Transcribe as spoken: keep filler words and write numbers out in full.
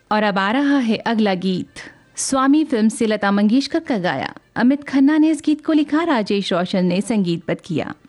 और अब आ रहा है अगला गीत। स्वामी फिल्म से लता मंगेशकर का गाया, अमित खन्ना ने इस गीत को लिखा, राजेश रोशन ने संगीतबद्ध किया।